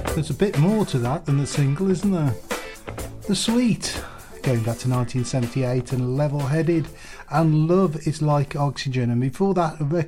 There's a bit more to that than the single, isn't there? The Sweet, going back to 1978, and Level Headed, and Love is Like Oxygen. And before that,